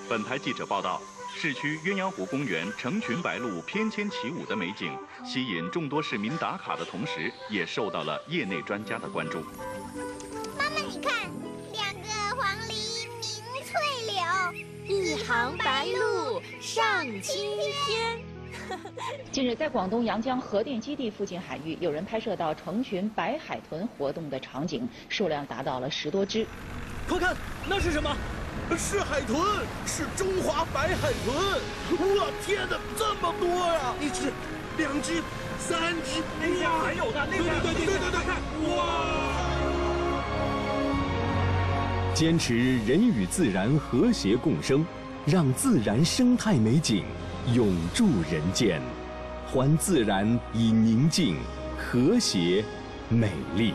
本台记者报道，市区鸳鸯湖公园成群白鹭翩跹起舞的美景，吸引众多市民打卡的同时，也受到了业内专家的关注。 妈妈，你看，2个黄鹂鸣翠柳， 一行白鹭上青天。 近日，在广东阳江核电基地附近海域，有人拍摄到成群白海豚活动的场景，数量达到了10多只。 快看，那是什么？ 是海豚，是中华白海豚！哇，天哪，这么多呀！1只、2只、3只， 那边还有呢，那边对，哇！ 坚持人与自然和谐共生，让自然生态美景永驻人间，还自然以宁静、和谐、美丽。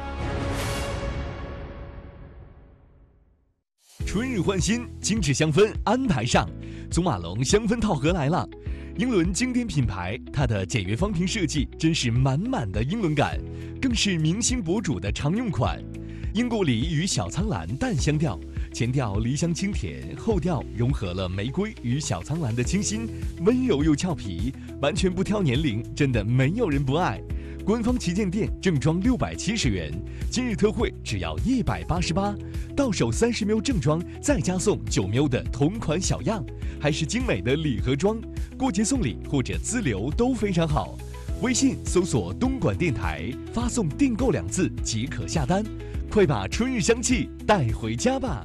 春日换新，精致香氛安排上，祖马龙香氛套盒来了。英伦经典品牌，它的简约方瓶设计真是满满的英伦感，更是明星博主的常用款。英国梨与小苍兰淡香调，前调梨香清甜，后调融合了玫瑰与小苍兰的清新，温柔又俏皮，完全不挑年龄，真的没有人不爱。官方旗舰店正装670元，今日特惠只要188，到手30ml正装，再加送9ml的同款小样，还是精美的礼盒装，过节送礼或者自留都非常好。微信搜索东莞电台，发送订购2字即可下单，快把春日香气带回家吧。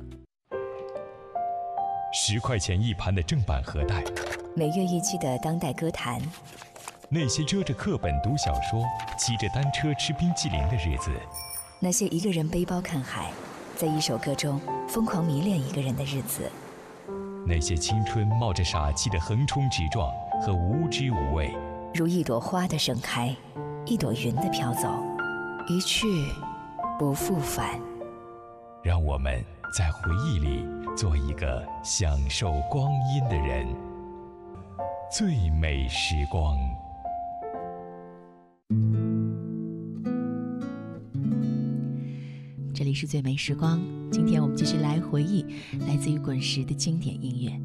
10块钱一盘的正版盒带， 每月一期的当代歌坛， 那些遮着课本读小说，骑着单车吃冰淇淋的日子， 那些一个人背包看海，在一首歌中疯狂迷恋一个人的日子， 那些青春冒着傻气的横冲直撞和无知无畏， 如一朵花的盛开，一朵云的飘走，一去不复返。 让我们在回忆里做一个享受光阴的人。最美时光。 这里是最美时光，今天我们继续来回忆来自于滚石的经典音乐。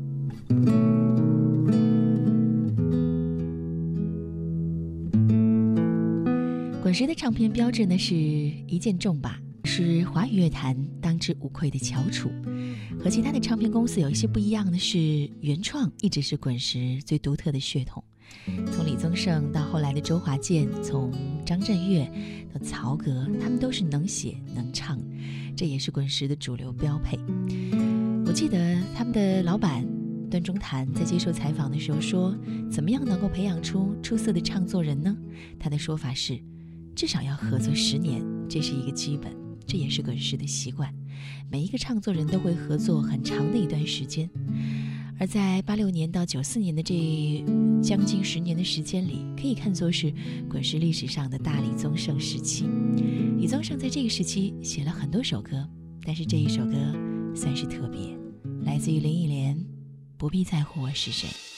滚石的唱片标志呢是一见中靶，是华语乐坛当之无愧的翘楚。和其他的唱片公司有一些不一样的是，原创一直是滚石最独特的血统。从李宗盛到后来的周华健，从张震岳到曹格，他们都是能写能唱，这也是滚石的主流标配。我记得他们的老板段中谭在接受采访的时候说，怎么样能够培养出出色的唱作人呢？他的说法是，至少要合作10年，这是一个基本，这也是滚石的习惯。每一个唱作人都会合作很长的一段时间，而在86年到94年的这将近10年的时间里，可以看作是滚石历史上的大李宗盛时期。李宗盛在这个时期写了很多首歌，但是这一首歌算是特别，来自于林忆莲，不必在乎我是谁。